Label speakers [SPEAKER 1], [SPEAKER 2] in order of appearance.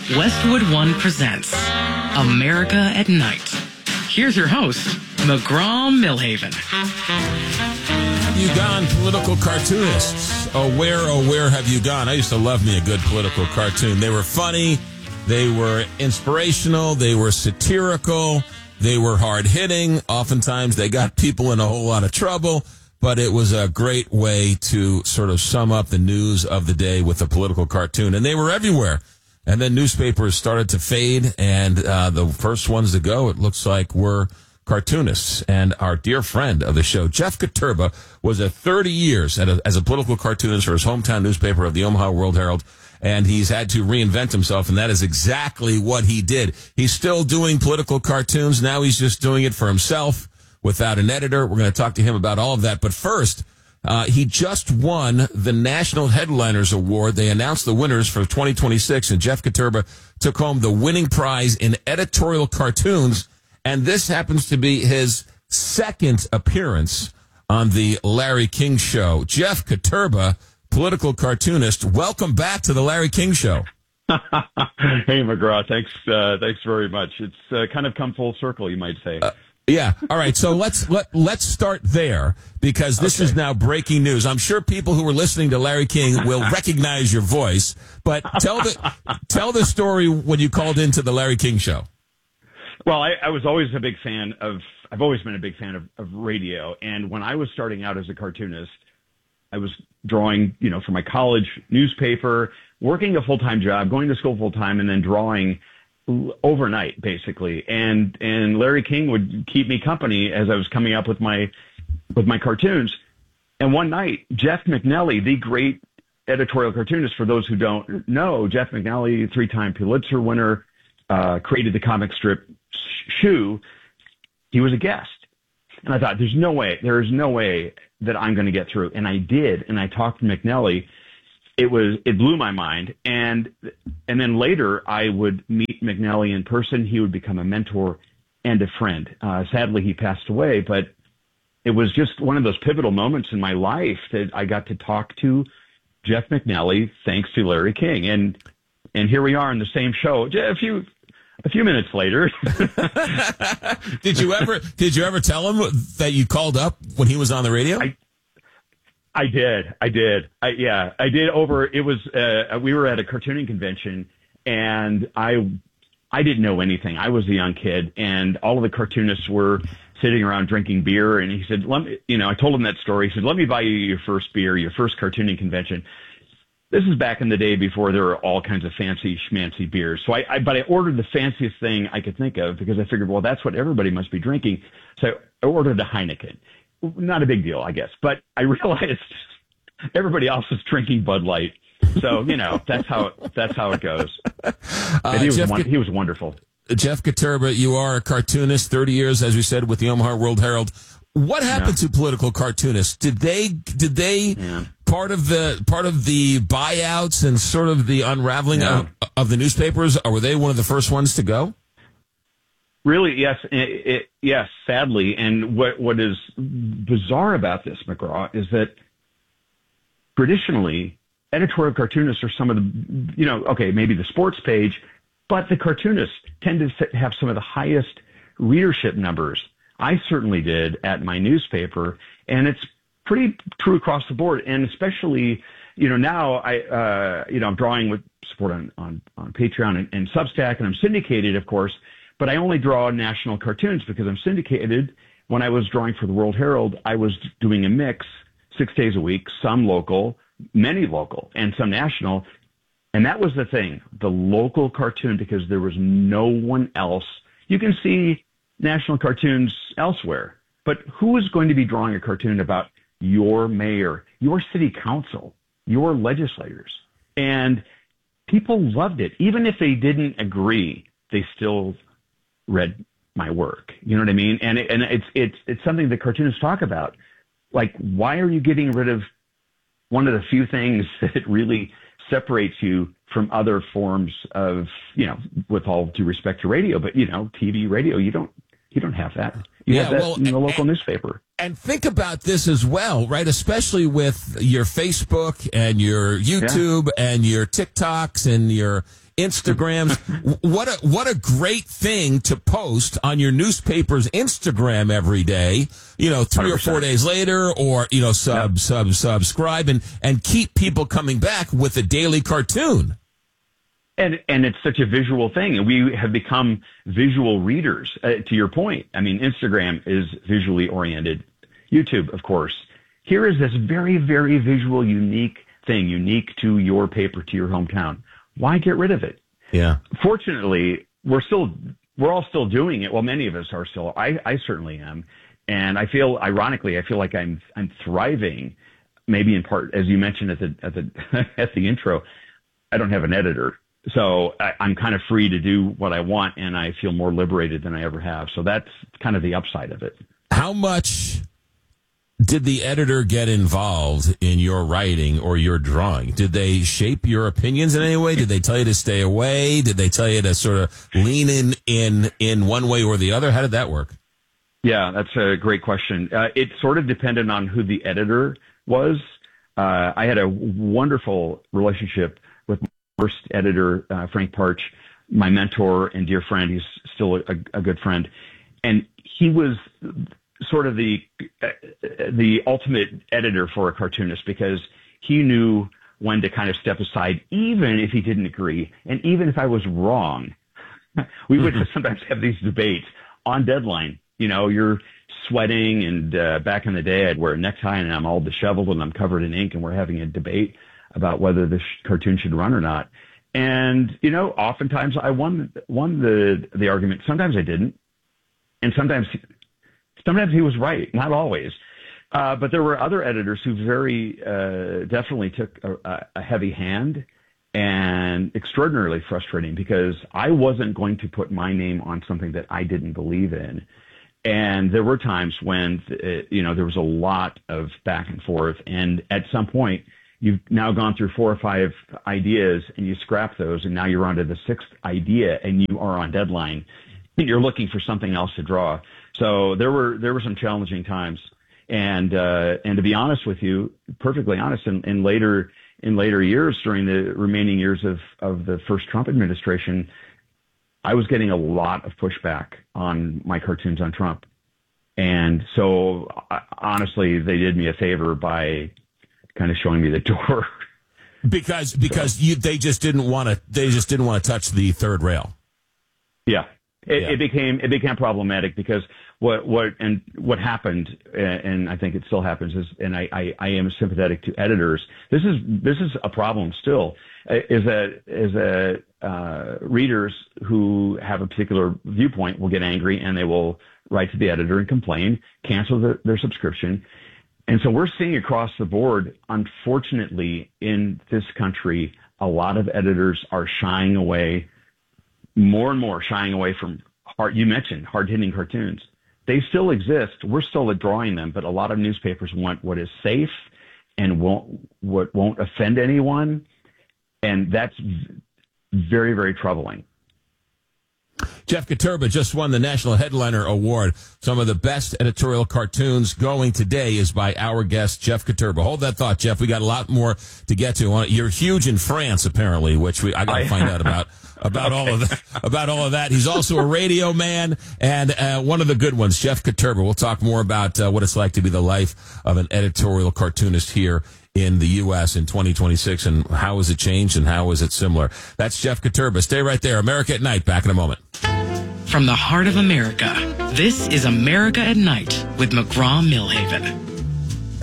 [SPEAKER 1] Westwood One presents America at Night. Here's your host, McGraw-Milhaven.
[SPEAKER 2] Have you gone, political cartoonists? Oh, where have you gone? I used to love me a good political cartoon. They were funny, they were inspirational, they were satirical, they were hard-hitting. Oftentimes they got people in a whole lot of trouble, but it was a great way to sort of sum up the news of the day with a political cartoon. And they were everywhere. And then newspapers started to fade, and the first ones to go, it looks like, were cartoonists. And our dear friend of the show, Jeff Koterba, was 30 years as a political cartoonist for his hometown newspaper of the Omaha World-Herald, and he's had to reinvent himself, and that is exactly what he did. He's still doing political cartoons. Now he's just doing it for himself without an editor. We're going to talk to him about all of that. But first, he just won the National Headliners Award. They announced the winners for 2026, and Jeff Koterba took home the winning prize in editorial cartoons. And this happens to be his second appearance on the Larry King Show. Jeff Koterba, political cartoonist, welcome back to the Larry King Show.
[SPEAKER 3] Hey, McGraw, thanks very much. It's kind of come full circle, you might say.
[SPEAKER 2] Yeah. All right. So let's start there, because this is now breaking news. I'm sure people who were listening to Larry King will recognize your voice, but tell the story when you called into the Larry King Show.
[SPEAKER 3] Well, I've always been a big fan of radio. And when I was starting out as a cartoonist, I was drawing, for my college newspaper, working a full-time job, going to school full-time, and then drawing overnight, basically. And Larry King would keep me company as I was coming up with my cartoons. And one night, Jeff MacNelly, the great editorial cartoonist, for those who don't know, Jeff MacNelly, 3-time Pulitzer winner, created the comic strip Shoe. He was a guest. And I thought, there is no way that I'm going to get through. And I did. And I talked to MacNelly. It blew my mind. And then later I would meet MacNelly in person. He would become a mentor and a friend. Sadly, he passed away, but it was just one of those pivotal moments in my life that I got to talk to Jeff MacNelly, thanks to Larry King. And here we are in the same show a few minutes later.
[SPEAKER 2] Did you ever tell him that you called up when he was on the radio?
[SPEAKER 3] I did. I did. It was, we were at a cartooning convention, and I didn't know anything. I was a young kid, and all of the cartoonists were sitting around drinking beer. And he said, I told him that story. He said, let me buy you your first beer, your first cartooning convention. This is back in the day before there were all kinds of fancy schmancy beers. So but I ordered the fanciest thing I could think of, because I figured, well, that's what everybody must be drinking. So I ordered a Heineken. Not a big deal, I guess. But I realized everybody else was drinking Bud Light. So, that's how it goes. He was wonderful.
[SPEAKER 2] Jeff Koterba, you are a cartoonist, 30 years, as we said, with the Omaha World-Herald. What happened to political cartoonists? Did they part of the buyouts and sort of the unraveling of the newspapers, or were they one of the first ones to go?
[SPEAKER 3] Really, yes. Yes, sadly. And what is bizarre about this, McGraw, is that traditionally editorial cartoonists are some of the, maybe the sports page, but the cartoonists tend to have some of the highest readership numbers. I certainly did at my newspaper, and it's pretty true across the board. And especially, now I'm drawing with support on Patreon and Substack, and I'm syndicated, of course, but I only draw national cartoons because I'm syndicated. When I was drawing for the World-Herald, I was doing a mix 6 days a week, some local, many local, and some national. And that was the thing, the local cartoon, because there was no one else. You can see national cartoons elsewhere, but who is going to be drawing a cartoon about your mayor, your city council, your legislators? And people loved it. Even if they didn't agree, they still read my work. You know what I mean? And it's something that cartoonists talk about. Like, why are you getting rid of one of the few things that really separates you from other forms of, with all due respect to radio, but TV, radio, you don't have that. You have that in the local newspaper.
[SPEAKER 2] And think about this as well, right? Especially with your Facebook and your YouTube and your TikToks and your Instagrams. What a great thing to post on your newspaper's Instagram every day, 3 or 4 days later, or, subscribe and keep people coming back with a daily cartoon.
[SPEAKER 3] And it's such a visual thing, and we have become visual readers. To your point, I mean, Instagram is visually oriented. YouTube, of course. Here is this very, very visual, unique thing, unique to your paper, to your hometown. Why get rid of it?
[SPEAKER 2] Yeah.
[SPEAKER 3] Fortunately, we're all still doing it. Well, many of us are still. I certainly am, and I feel like I'm thriving. Maybe in part, as you mentioned at the intro, I don't have an editor. So I'm kind of free to do what I want, and I feel more liberated than I ever have. So that's kind of the upside of it.
[SPEAKER 2] How much did the editor get involved in your writing or your drawing? Did they shape your opinions in any way? Did they tell you to stay away? Did they tell you to sort of lean in one way or the other? How did that work?
[SPEAKER 3] Yeah, that's a great question. It sort of depended on who the editor was. I had a wonderful relationship with first editor, Frank Parch, my mentor and dear friend. He's still a good friend. And he was sort of the ultimate editor for a cartoonist, because he knew when to kind of step aside, even if he didn't agree. And even if I was wrong, we would sometimes have these debates on deadline. You're sweating, and back in the day, I'd wear a necktie and I'm all disheveled and I'm covered in ink, and we're having a debate about whether this cartoon should run or not. And, oftentimes I won the argument. Sometimes I didn't. And sometimes he was right, not always. But there were other editors who very definitely took a heavy hand, and extraordinarily frustrating, because I wasn't going to put my name on something that I didn't believe in. And there were times when, there was a lot of back and forth. And at some point, you've now gone through 4 or 5 ideas, and you scrap those, and now you're on to the 6th idea, and you are on deadline, and you're looking for something else to draw. So there were some challenging times. And to be honest with you, perfectly honest, in later years, during the remaining years of the first Trump administration, I was getting a lot of pushback on my cartoons on Trump. And so honestly, they did me a favor by kind of showing me the door.
[SPEAKER 2] Because they just didn't want to touch the third rail.
[SPEAKER 3] Yeah. It became problematic, because what happened, and I think it still happens, is, and I am sympathetic to editors. This is a problem still, is that readers who have a particular viewpoint will get angry, and they will write to the editor and complain, cancel their subscription. And so we're seeing across the board, unfortunately, in this country, a lot of editors are shying away, more and more shying away from you mentioned hard-hitting cartoons. They still exist. We're still drawing them, but a lot of newspapers want what is safe and what won't offend anyone. And that's very, very troubling.
[SPEAKER 2] Jeff Koterba just won the National Headliner Award. Some of the best editorial cartoons going today is by our guest, Jeff Koterba. Hold that thought, Jeff. We got a lot more to get to. You're huge in France, apparently, which I got to find out about all of that. He's also a radio man, and one of the good ones, Jeff Koterba. We'll talk more about what it's like to be the life of an editorial cartoonist here in the U.S. in 2026, and how has it changed and how is it similar. That's Jeff Koterba. Stay right there. America at Night. Back in a moment.
[SPEAKER 1] From the heart of America, this is America at Night with McGraw-Milhaven.